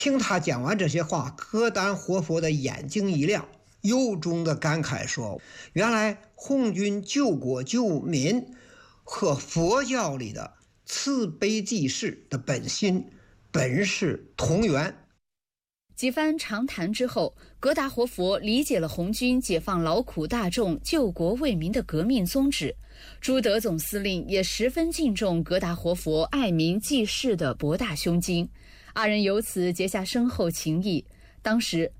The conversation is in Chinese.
听他讲完这些话，格达活佛的眼睛一亮，由衷的感慨说：“原来红军救国救民和佛教里的慈悲济世的本心本是同源。” 几番长谈之后，格达活佛理解了红军解放劳苦大众、救国为民的革命宗旨。朱德总司令也十分敬重格达活佛爱民济世的博大胸襟，二人由此结下深厚情谊。当时